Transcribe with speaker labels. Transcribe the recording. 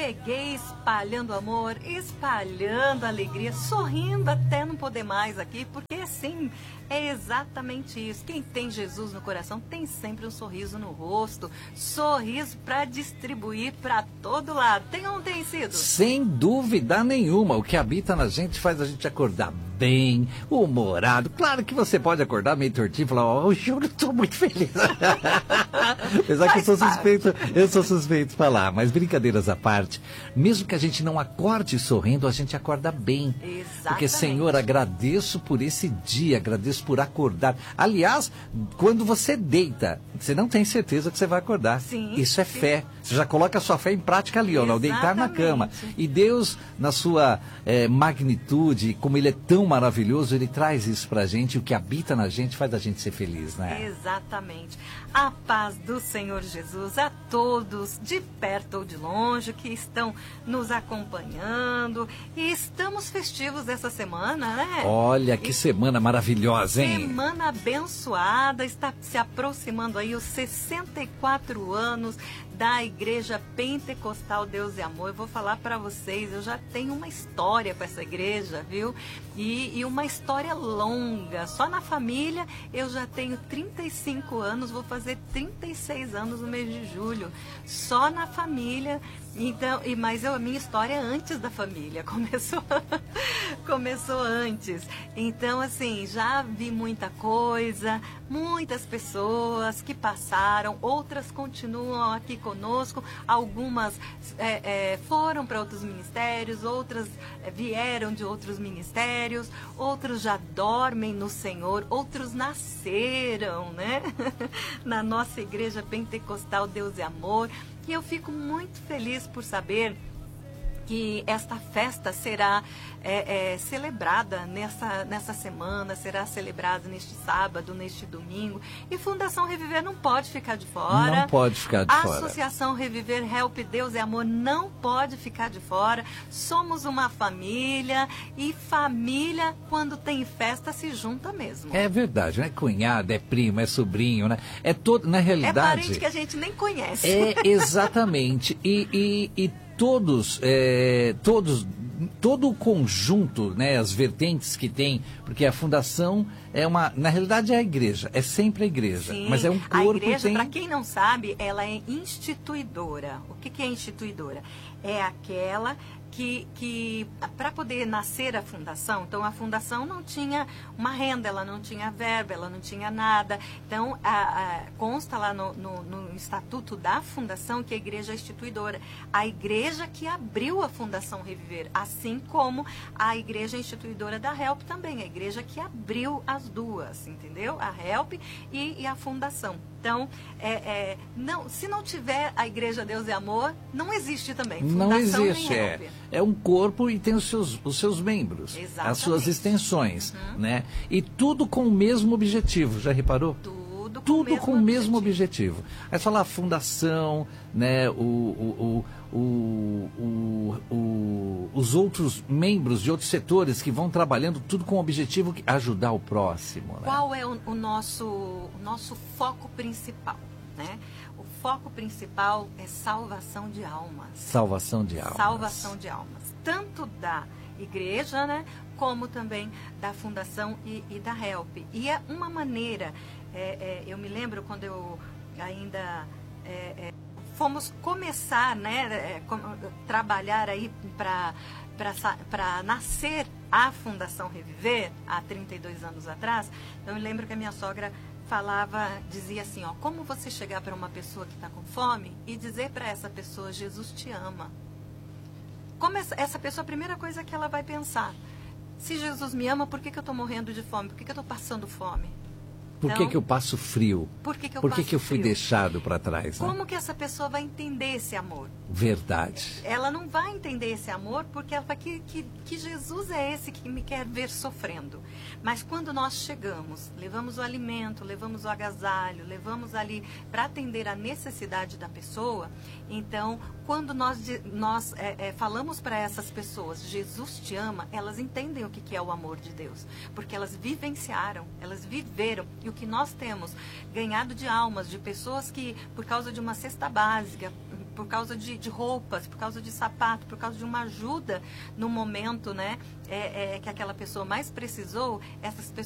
Speaker 1: Cheguei espalhando amor, espalhando alegria, sorrindo até não poder mais aqui, porque assim, é exatamente isso. Quem tem Jesus no coração tem sempre um sorriso no rosto, sorriso para distribuir para todo lado. Tem ou não tem sido?
Speaker 2: Sem dúvida nenhuma, o que habita na gente faz a gente acordar bem, humorado. Claro que você pode acordar meio tortinho e falar, hoje eu estou muito feliz. Apesar que eu sou suspeito de falar, mas brincadeiras à parte, mesmo que a gente não acorde sorrindo, a gente acorda bem.
Speaker 1: Exatamente.
Speaker 2: Porque, Senhor, agradeço por esse dia, agradeço por acordar. Aliás, quando você deita, você não tem certeza que você vai acordar.
Speaker 1: Sim,
Speaker 2: isso é
Speaker 1: sim.
Speaker 2: fé. Você já coloca a sua fé em prática ali, ó, ao deitar na cama. E Deus, na sua magnitude, como Ele é tão maravilhoso, Ele traz isso pra gente, o que habita na gente faz a gente ser feliz, né?
Speaker 1: Exatamente. A paz do Senhor Jesus a todos, de perto ou de longe, que estão nos acompanhando. E estamos festivos essa semana, né?
Speaker 2: Olha, que semana maravilhosa, hein?
Speaker 1: Semana abençoada, está se aproximando aí os 64 anos da Igreja Pentecostal Deus e Amor. Eu vou falar para vocês, eu já tenho uma história com essa igreja, viu? E uma história longa. Só na família eu já tenho 35 anos, vou fazer 36 anos no mês de julho. Só na família. Então, mas a minha história é antes da família, começou antes. Então, assim, já vi muita coisa, muitas pessoas que passaram, outras continuam aqui conosco, algumas foram para outros ministérios, outras vieram de outros ministérios, outros já dormem no Senhor, outros nasceram, né? Na nossa Igreja Pentecostal Deus e Amor. E eu fico muito feliz por saber que esta festa será celebrada nessa semana, será celebrada neste sábado, neste domingo. E Fundação Reviver não pode ficar de fora.
Speaker 2: Não pode ficar de fora.
Speaker 1: Associação Reviver Help Deus e Amor não pode ficar de fora. Somos uma família e família, quando tem festa, se junta mesmo.
Speaker 2: É verdade, né? Cunhado, é primo, é sobrinho, né? É todo, na realidade...
Speaker 1: É parente que a gente nem conhece.
Speaker 2: Exatamente. E todo o conjunto, né, as vertentes que tem, porque a fundação na realidade é a igreja, é sempre a igreja.
Speaker 1: Sim,
Speaker 2: mas é um corpo.
Speaker 1: A igreja, para quem não sabe, ela é instituidora. O que é instituidora? É aquela que para poder nascer a fundação, então a fundação não tinha uma renda, ela não tinha verba, ela não tinha nada. Então, consta lá no estatuto da fundação que a igreja é instituidora. A igreja que abriu a Fundação Reviver, assim como a igreja instituidora da HELP também, a igreja que abriu as duas, entendeu? A HELP e a fundação. Então, se não tiver a Igreja Deus e Amor, não existe também. Fundação
Speaker 2: não existe,
Speaker 1: nem HELP.
Speaker 2: É um corpo e tem os seus membros,
Speaker 1: Exatamente.
Speaker 2: As suas extensões, né? E tudo com o mesmo objetivo, já reparou? Tudo com o mesmo objetivo. Aí fala a fundação, né? Os outros membros de outros setores que vão trabalhando, tudo com o objetivo de ajudar o próximo. Né?
Speaker 1: Qual é o nosso foco principal, né? O foco principal é salvação de almas.
Speaker 2: Salvação de almas.
Speaker 1: Salvação de almas. Tanto da igreja, né? Como também da fundação e da HELP. E é uma maneira, eu me lembro quando eu ainda... fomos começar, né, trabalhar aí para nascer a Fundação Reviver, há 32 anos atrás. Eu me lembro que a minha sogra dizia assim, ó, como você chegar para uma pessoa que está com fome e dizer para essa pessoa, Jesus te ama. Como essa pessoa, a primeira coisa que ela vai pensar, se Jesus me ama, por que eu estou morrendo de fome? Por que eu estou passando fome?
Speaker 2: Por que eu passo frio?
Speaker 1: Por que eu
Speaker 2: fui deixado para trás? Né?
Speaker 1: Como que essa pessoa vai entender esse amor?
Speaker 2: Verdade.
Speaker 1: Ela não vai entender esse amor porque ela fala que Jesus é esse que me quer ver sofrendo. Mas quando nós chegamos, levamos o alimento, levamos o agasalho, levamos ali para atender a necessidade da pessoa, então, quando nós falamos para essas pessoas, Jesus te ama, elas entendem o que é o amor de Deus. Porque elas vivenciaram, elas viveram. E o que nós temos ganhado de almas, de pessoas que, por causa de uma cesta básica, por causa de roupas, por causa de sapato, por causa de uma ajuda no momento, né, que aquela pessoa mais precisou, essas pessoas